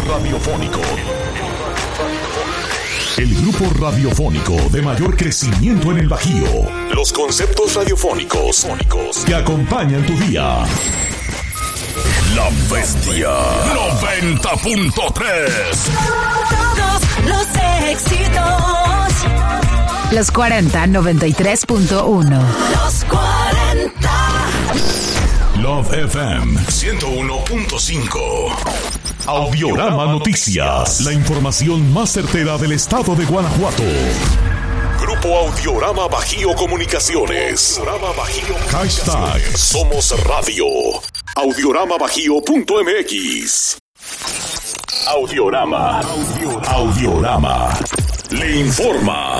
radiofónico. El grupo radiofónico de mayor crecimiento en el Bajío. Los conceptos radiofónicos que acompañan tu día. La Bestia 90.3. Todos los éxitos. Los 40 93.1. Los 40. Love FM 101.5. Audiorama Noticias. La información más certera del estado de Guanajuato. Grupo Audiorama Bajío Comunicaciones. Hashtag Somos Radio. Audioramabajío.mx. Audiorama. Le informa.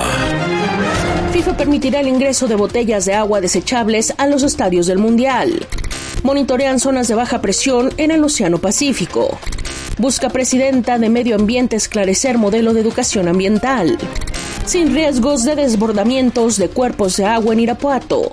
FIFA permitirá el ingreso de botellas de agua desechables a los estadios del Mundial. Monitorean zonas de baja presión en el Océano Pacífico. Busca presidenta de Medio Ambiente esclarecer modelo de educación ambiental. Sin riesgos de desbordamientos de cuerpos de agua en Irapuato.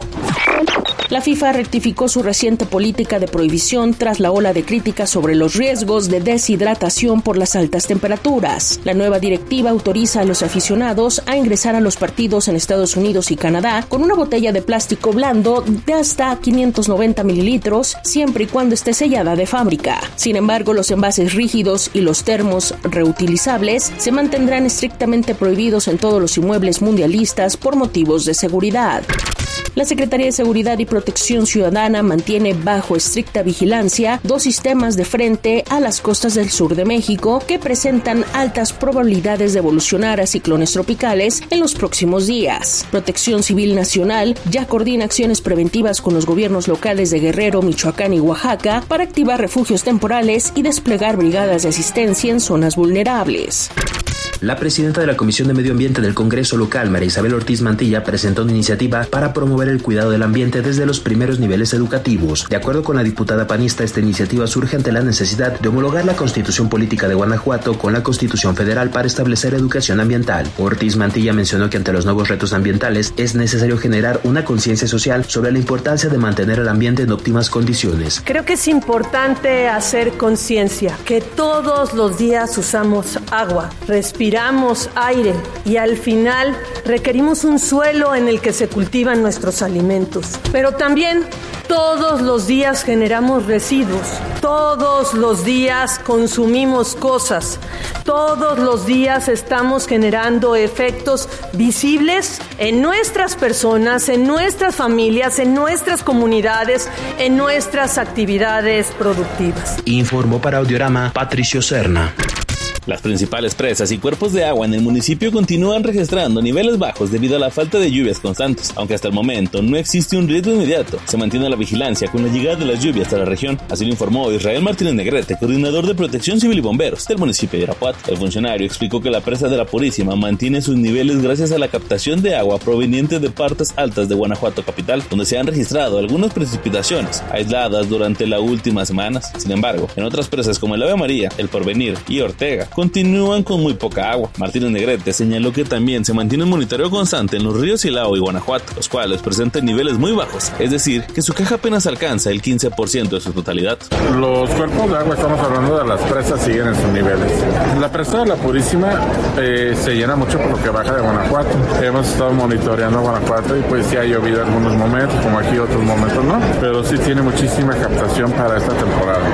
La FIFA rectificó su reciente política de prohibición tras la ola de críticas sobre los riesgos de deshidratación por las altas temperaturas. La nueva directiva autoriza a los aficionados a ingresar a los partidos en Estados Unidos y Canadá con una botella de plástico blando de hasta 590 mililitros, siempre y cuando esté sellada de fábrica. Sin embargo, los envases rígidos y los termos reutilizables se mantendrán estrictamente prohibidos en todos los inmuebles mundialistas por motivos de seguridad. La Secretaría de Seguridad y Protección Ciudadana mantiene bajo estricta vigilancia 2 sistemas de frente a las costas del sur de México que presentan altas probabilidades de evolucionar a ciclones tropicales en los próximos días. Protección Civil Nacional ya coordina acciones preventivas con los gobiernos locales de Guerrero, Michoacán y Oaxaca para activar refugios temporales y desplegar brigadas de asistencia en zonas vulnerables. La presidenta de la Comisión de Medio Ambiente del Congreso local, María Isabel Ortiz Mantilla, presentó una iniciativa para promover el cuidado del ambiente desde los primeros niveles educativos. De acuerdo con la diputada panista, esta iniciativa surge ante la necesidad de homologar la Constitución Política de Guanajuato con la Constitución Federal para establecer educación ambiental. Ortiz Mantilla mencionó que ante los nuevos retos ambientales es necesario generar una conciencia social sobre la importancia de mantener el ambiente en óptimas condiciones. Creo que es importante hacer conciencia que todos los días usamos agua, respiramos aire y al final requerimos un suelo en el que se cultivan nuestros alimentos. Pero también todos los días generamos residuos, todos los días consumimos cosas, todos los días estamos generando efectos visibles en nuestras personas, en nuestras familias, en nuestras comunidades, en nuestras actividades productivas. Informó para Audiorama Patricio Serna. Las principales presas y cuerpos de agua en el municipio continúan registrando niveles bajos debido a la falta de lluvias constantes, aunque hasta el momento no existe un riesgo inmediato. Se mantiene la vigilancia con la llegada de las lluvias a la región, así lo informó Israel Martínez Negrete, coordinador de Protección Civil y Bomberos del municipio de Irapuato. El funcionario explicó que la presa de la Purísima mantiene sus niveles gracias a la captación de agua proveniente de partes altas de Guanajuato capital, donde se han registrado algunas precipitaciones aisladas durante las últimas semanas. Sin embargo, en otras presas como el Ave María, el Porvenir y Ortega, continúan con muy poca agua. Martínez Negrete señaló que también se mantiene un monitoreo constante en los ríos Silao y Guanajuato, los cuales presentan niveles muy bajos, es decir, que su caja apenas alcanza el 15% de su totalidad. Los cuerpos de agua, estamos hablando de las presas, siguen en sus niveles. La presa de la Purísima se llena mucho por lo que baja de Guanajuato. Hemos estado monitoreando Guanajuato y pues sí ha llovido algunos momentos, como aquí otros momentos no, pero sí tiene muchísima captación para esta temporada.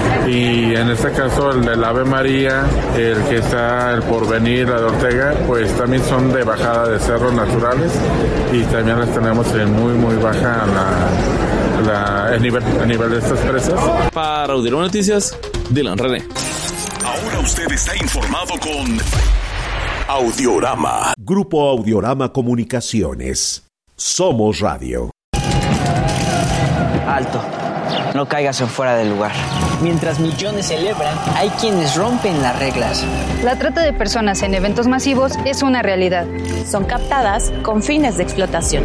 Y en este caso el del Ave María, el que está el Porvenir, la de Ortega, pues también son de bajada de cerros naturales y también las tenemos en muy baja el nivel de estas presas. Para Audiorama Noticias, Dylan René. Ahora usted está informado con Audiorama. Grupo Audiorama Comunicaciones. Somos Radio. Alto. No caigas en fuera del lugar. Mientras millones celebran, hay quienes rompen las reglas. La trata de personas en eventos masivos es una realidad. Son captadas con fines de explotación.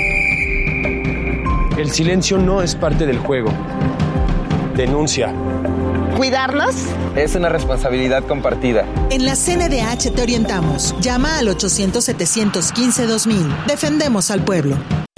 El silencio no es parte del juego. Denuncia. ¿Cuidarnos? Es una responsabilidad compartida. En la CNDH te orientamos. Llama al 800-715-2000. Defendemos al pueblo.